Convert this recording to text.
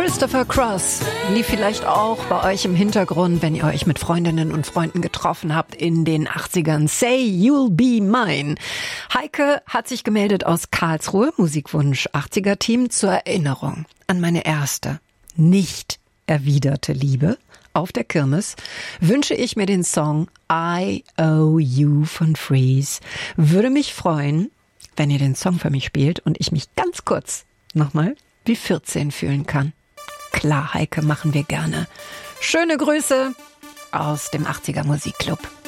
Christopher Cross lief vielleicht auch bei euch im Hintergrund, wenn ihr euch mit Freundinnen und Freunden getroffen habt in den 80ern. Say You'll Be Mine. Heike hat sich gemeldet aus Karlsruhe, Musikwunsch 80er-Team, zur Erinnerung an meine erste, nicht erwiderte Liebe. Auf der Kirmes wünsche ich mir den Song I Owe You von Freeze. Würde mich freuen, wenn ihr den Song für mich spielt und ich mich ganz kurz nochmal wie 14 fühlen kann. Klar, Heike, machen wir gerne. Schöne Grüße aus dem 80er Musikclub.